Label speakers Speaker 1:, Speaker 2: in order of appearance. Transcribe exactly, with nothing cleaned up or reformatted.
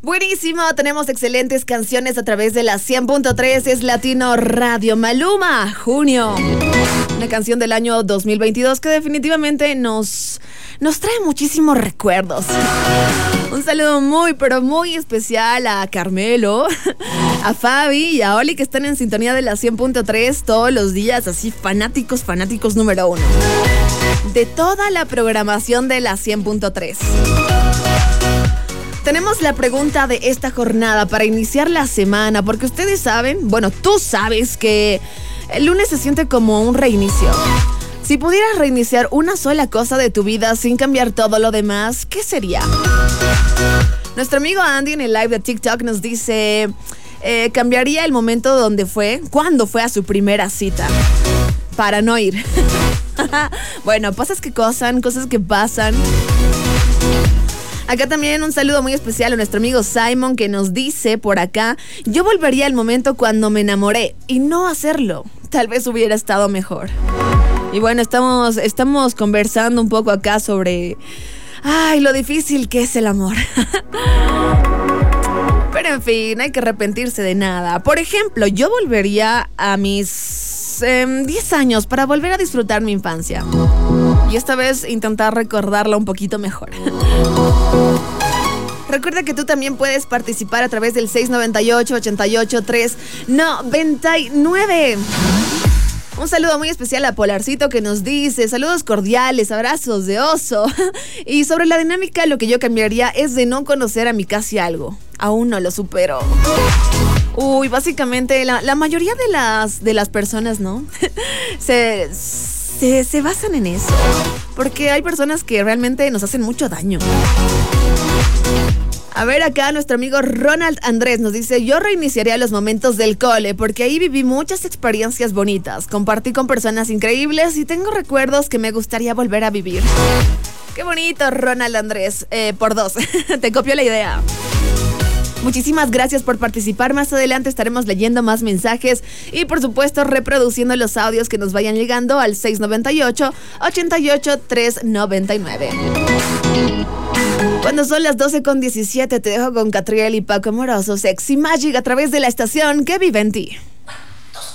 Speaker 1: Buenísimo, tenemos excelentes canciones a través de la cien punto tres, es Latino Radio. Maluma, Junio. Una canción del año dos mil veintidós que definitivamente nos, nos trae muchísimos recuerdos. Un saludo muy, pero muy especial a Carmelo, a Fabi y a Oli, que están en sintonía de la cien punto tres todos los días, así fanáticos, fanáticos número uno de toda la programación de la cien punto tres. Tenemos la pregunta de esta jornada para iniciar la semana, porque ustedes saben, bueno, tú sabes que el lunes se siente como un reinicio. Si pudieras reiniciar una sola cosa de tu vida sin cambiar todo lo demás, ¿qué sería? Nuestro amigo Andy en el live de TikTok nos dice, eh, cambiaría el momento donde fue, cuando fue a su primera cita, para no ir. Bueno, cosas que cosas, cosas que pasan. Acá también un saludo muy especial a nuestro amigo Simon, que nos dice por acá, yo volvería al momento cuando me enamoré y no hacerlo. Tal vez hubiera estado mejor. Y bueno, estamos, estamos conversando un poco acá sobre, ay, lo difícil que es el amor. Pero en fin, hay que arrepentirse de nada. Por ejemplo, yo volvería a mis eh, diez años para volver a disfrutar mi infancia. Y esta vez intentar recordarla un poquito mejor. Recuerda que tú también puedes participar a través del seis nueve ocho, ocho ocho, tres nueve nueve. Un saludo muy especial a Polarcito, que nos dice, saludos cordiales, abrazos de oso. Y sobre la dinámica, lo que yo cambiaría es de no conocer a mi casi algo. Aún no lo supero. Uy, básicamente la, la mayoría de las, de las personas, ¿no? se... Se, se basan en eso, porque hay personas que realmente nos hacen mucho daño. A ver, acá nuestro amigo Ronald Andrés nos dice, yo reiniciaría los momentos del cole, porque ahí viví muchas experiencias bonitas, compartí con personas increíbles y tengo recuerdos que me gustaría volver a vivir. Qué bonito, Ronald Andrés, eh, por dos, te copió la idea. Muchísimas gracias por participar. Más adelante estaremos leyendo más mensajes y por supuesto reproduciendo los audios que nos vayan llegando al seis nueve ocho, ocho ocho, tres nueve nueve. Cuando son las doce con diecisiete te dejo con Catriel y Paco Amoroso, Sexy Magic a través de la estación que vive en ti.